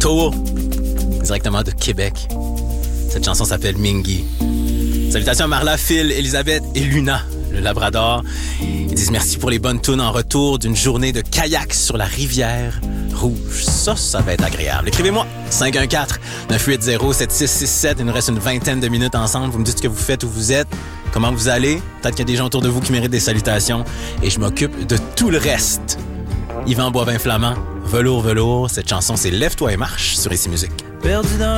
retour directement de Québec. Cette chanson s'appelle Mingy. Salutations à Marla, Phil, Elisabeth et Luna, le Labrador. Ils disent merci pour les bonnes tunes en retour d'une journée de kayak sur la rivière Rouge. Ça va être agréable. Écrivez-moi 514-980-7667. Il nous reste une vingtaine de minutes ensemble. Vous me dites ce que vous faites, où vous êtes, comment vous allez. Peut-être qu'il y a des gens autour de vous qui méritent des salutations. Et je m'occupe de tout le reste. Yvan Boivin-Flamand, Velours, Velours. Cette chanson, c'est Lève-toi et marche sur Ici Musique. Perdu dans